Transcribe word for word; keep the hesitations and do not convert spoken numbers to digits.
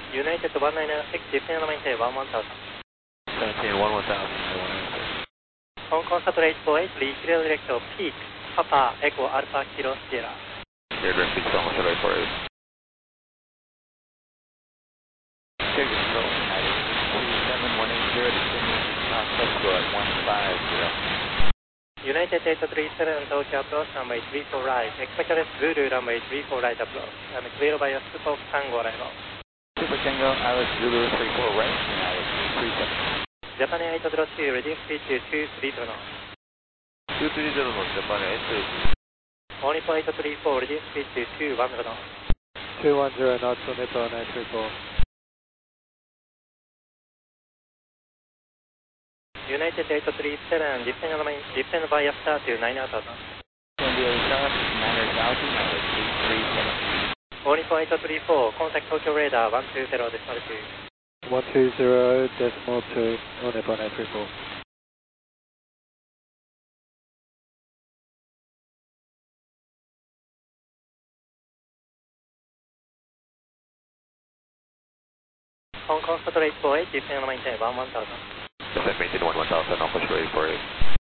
United one nine six, descend and maintain one one thousand. Maintain one one thousand, one nine six. Hong Kong Sato eight four eight, reach rail direct peak, Papa Echo Alpha Kilo Sierra. Air direct peak, Hong Kong Sato eight four eight. Take it slow, United two seven one eight zero, descending South Tokyo at one five zero. United eight three seven, Tokyo approach, runway three four right, expected Zulu runway three four right approach, and clear by a Super Tango arrival. Super Tango, Alice Zulu three four right, United three seven. Japan eight zero two, ready speed to two three zero. two three zero の Japan eight three. Only eight three four, ready speed to two one zero. two one zero knots on Nippon eight three four. United eight three seven, descend, descend via star to nine thousand. San Diego South, nine thousand, Alice eight three seven. Only eight three four, contact Tokyo radar one two zero, decimal two. one two zero decimal two on Nippon eight three four. Hong Kong Sato eight four eight, descend and maintain one one thousand. Descend maintain one one thousand, Hong Kong Sato eight four eight.